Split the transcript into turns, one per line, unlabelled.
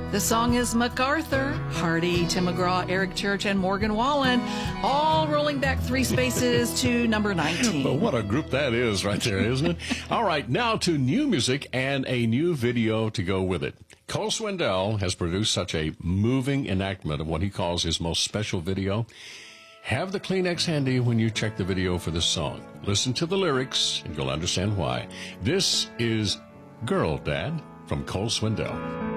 The song is MacArthur, Hardy, Tim McGraw, Eric Church, and Morgan Wallen, all rolling back 3 spaces to number 19.
Well, what a group that is right there, isn't it? All right, now to new music and a new video to go with it. Cole Swindell has produced such a moving enactment of what he calls his most special video. Have the Kleenex handy when you check the video for this song. Listen to the lyrics, and you'll understand why. This is Girl, Dad, from Cole Swindell.